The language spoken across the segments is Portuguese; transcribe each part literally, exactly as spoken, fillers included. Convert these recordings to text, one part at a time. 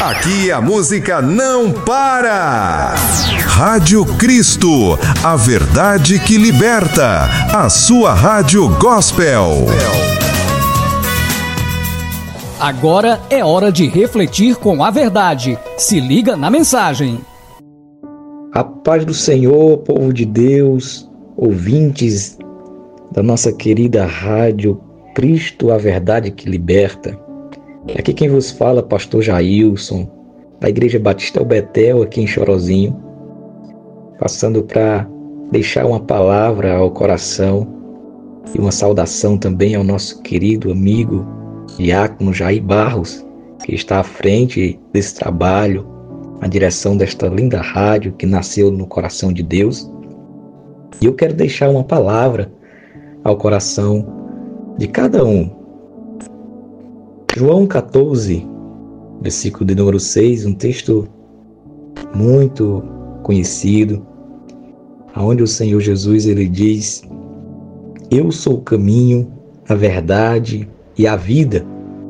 Aqui a música não para. Rádio Cristo, a verdade que liberta. A sua rádio gospel. Agora é hora de refletir com a verdade. Se liga na mensagem. A paz do Senhor, povo de Deus, ouvintes da nossa querida rádio Cristo, a verdade que liberta. Aqui quem vos fala, pastor Jailson, da Igreja Batista Betel, aqui em Chorozinho, passando para deixar uma palavra ao coração e uma saudação também ao nosso querido amigo diácono Jair Barros, que está à frente desse trabalho, na direção desta linda rádio que nasceu no coração de Deus. E eu quero deixar uma palavra ao coração de cada um. João catorze, versículo de número seis, um texto muito conhecido, onde o Senhor Jesus ele diz: eu sou o caminho, a verdade e a vida.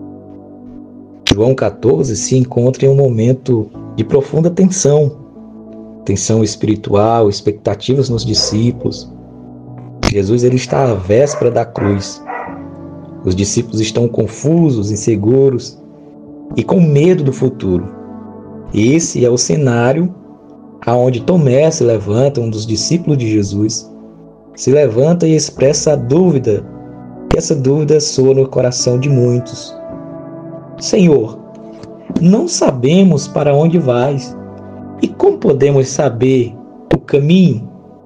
João catorze se encontra em um momento de profunda tensão, tensão espiritual, expectativas nos discípulos. Jesus ele está à véspera da cruz. Os discípulos estão confusos, inseguros e com medo do futuro. Esse é o cenário aonde Tomé se levanta, um dos discípulos de Jesus, se levanta e expressa a dúvida. E essa dúvida soa no coração de muitos. Senhor, não sabemos para onde vais e como podemos saber o caminho?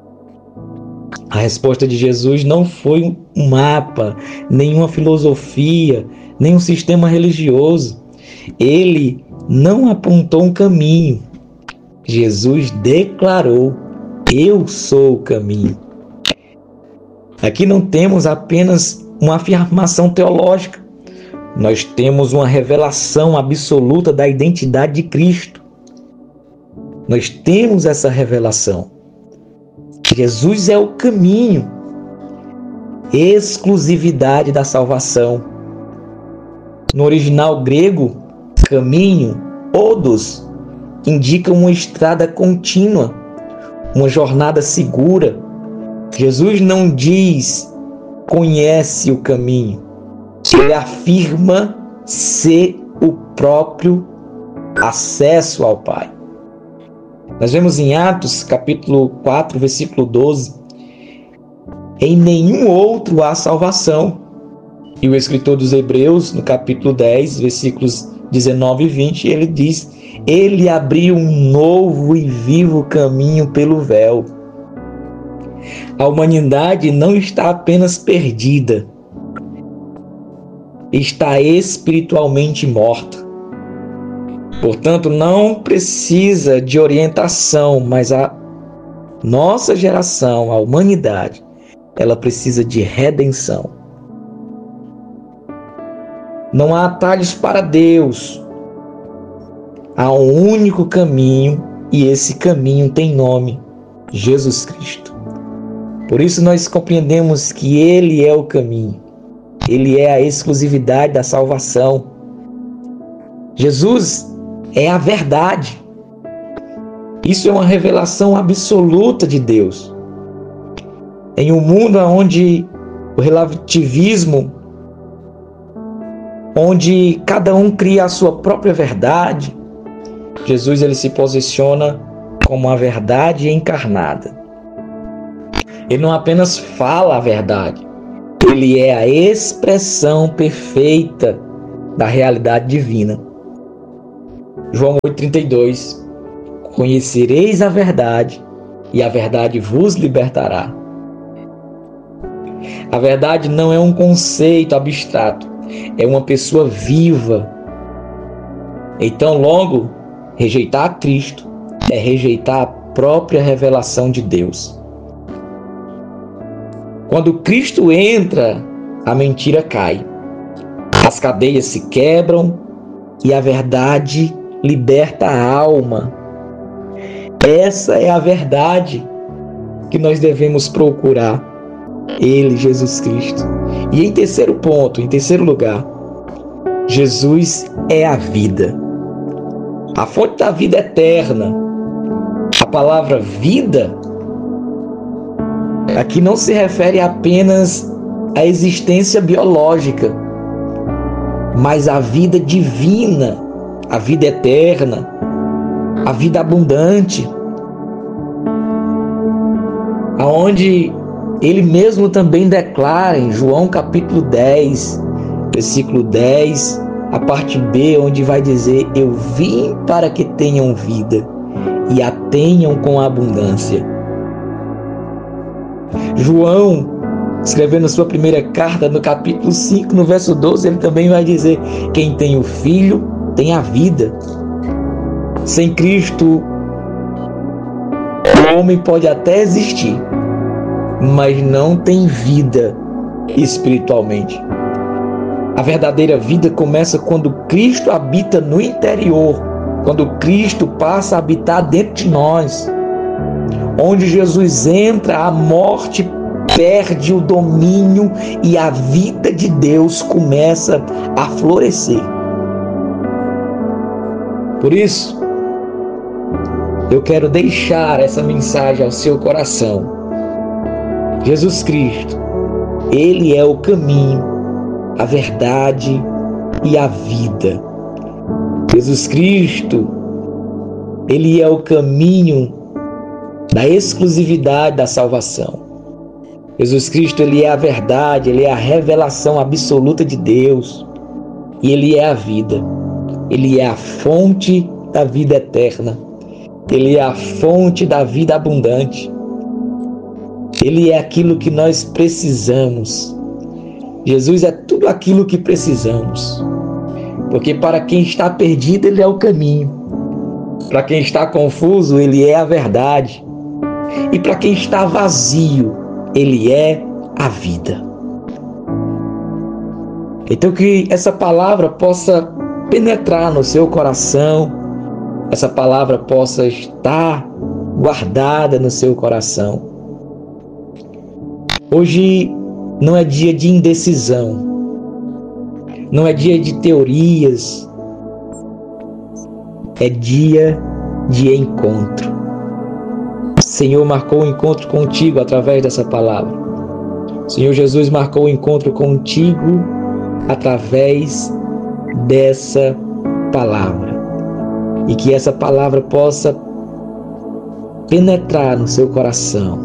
A resposta de Jesus não foi um mapa, nenhuma filosofia, nenhum sistema religioso. Ele não apontou um caminho. Jesus declarou: eu sou o caminho. Aqui não temos apenas uma afirmação teológica. Nós temos uma revelação absoluta da identidade de Cristo. Nós temos essa revelação. Jesus é o caminho, exclusividade da salvação. No original grego, caminho, odos, indica uma estrada contínua, uma jornada segura. Jesus não diz, conhece o caminho. Ele afirma ser o próprio acesso ao Pai. Nós vemos em Atos, capítulo quatro, versículo doze, em nenhum outro há salvação. E o escritor dos Hebreus, no capítulo dez, versículos dezenove e vinte, ele diz: ele abriu um novo e vivo caminho pelo véu. A humanidade não está apenas perdida, está espiritualmente morta. Portanto, não precisa de orientação, mas a nossa geração, a humanidade, ela precisa de redenção. Não há atalhos para Deus. Há um único caminho e esse caminho tem nome: Jesus Cristo. Por isso nós compreendemos que Ele é o caminho. Ele é a exclusividade da salvação. Jesus é a verdade. Isso é uma revelação absoluta de Deus. Em um mundo onde o relativismo, onde cada um cria a sua própria verdade, Jesus ele se posiciona como a verdade encarnada. Ele não apenas fala a verdade, ele é a expressão perfeita da realidade divina. João oito, trinta e dois. Conhecereis a verdade, e a verdade vos libertará. A verdade não é um conceito abstrato, é uma pessoa viva. Então, logo, rejeitar a Cristo é rejeitar a própria revelação de Deus. Quando Cristo entra, a mentira cai. As cadeias se quebram e a verdade liberta a alma. Essa é a verdade que nós devemos procurar. Ele, Jesus Cristo. E em terceiro ponto, em terceiro lugar, Jesus é a vida. a fonte da vida eterna. A palavra vida aqui não se refere apenas à existência biológica, mas à vida divina, a vida eterna, a vida abundante, aonde ele mesmo também declara em João capítulo dez, versículo dez, a parte B, onde vai dizer: eu vim para que tenham vida e a tenham com abundância. João, escrevendo sua primeira carta no capítulo cinco, no verso doze, ele também vai dizer: quem tem o Filho tem a vida. Sem Cristo, o homem pode até existir, mas não tem vida espiritualmente. A verdadeira vida começa quando Cristo habita no interior, quando Cristo passa a habitar dentro de nós. Onde Jesus entra, a morte perde o domínio e a vida de Deus começa a florescer. Por isso, eu quero deixar essa mensagem ao seu coração. Jesus Cristo, Ele é o caminho, a verdade e a vida. Jesus Cristo, Ele é o caminho da exclusividade da salvação. Jesus Cristo, Ele é a verdade, Ele é a revelação absoluta de Deus. E Ele é a vida. Ele é a fonte da vida eterna. Ele é a fonte da vida abundante. Ele é aquilo que nós precisamos. Jesus é tudo aquilo que precisamos. Porque para quem está perdido, Ele é o caminho. Para quem está confuso, Ele é a verdade. E para quem está vazio, Ele é a vida. Então que essa palavra possa penetrar no seu coração, essa palavra possa estar guardada no seu coração. Hoje não é dia de indecisão, não é dia de teorias, é dia de encontro. O Senhor marcou o encontro contigo através dessa palavra. O Senhor Jesus marcou o encontro contigo através dessa palavra. E que essa palavra possa penetrar no seu coração.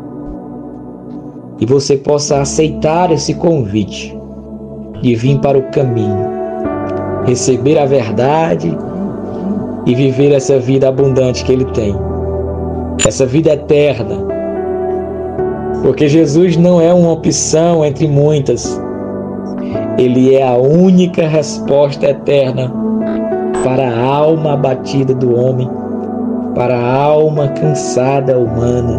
E você possa aceitar esse convite de vir para o caminho, receber a verdade e viver essa vida abundante que Ele tem. Essa vida eterna. Porque Jesus não é uma opção entre muitas. Ele é a única resposta eterna para a alma abatida do homem, para a alma cansada humana,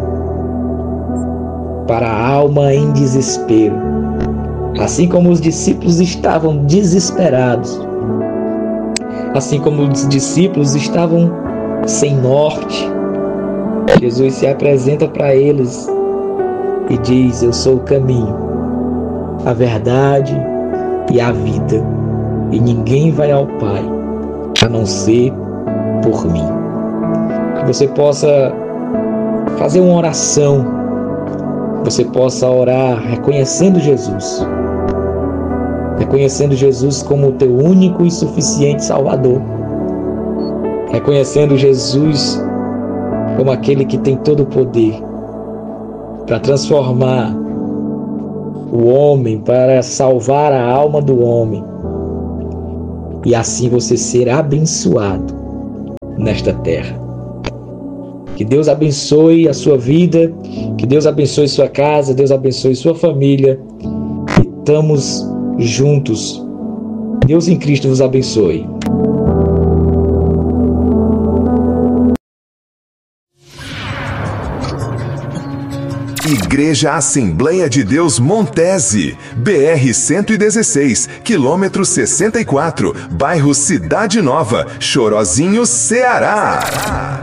para a alma em desespero. Assim como os discípulos estavam desesperados, assim como os discípulos estavam sem norte, Jesus se apresenta para eles e diz: eu sou o caminho, a verdade e a vida, e ninguém vai ao Pai a não ser por mim. Que você possa fazer uma oração, você possa orar reconhecendo Jesus, reconhecendo Jesus como o teu único e suficiente Salvador, reconhecendo Jesus como aquele que tem todo o poder para transformar o homem, para salvar a alma do homem, e assim você ser abençoado nesta terra. Que Deus abençoe a sua vida, que Deus abençoe sua casa, Deus abençoe sua família, e estamos juntos. Deus em Cristo vos abençoe. Igreja Assembleia de Deus Montese, B R cento e dezesseis, quilômetro sessenta e quatro, bairro Cidade Nova, Chorozinho, Ceará.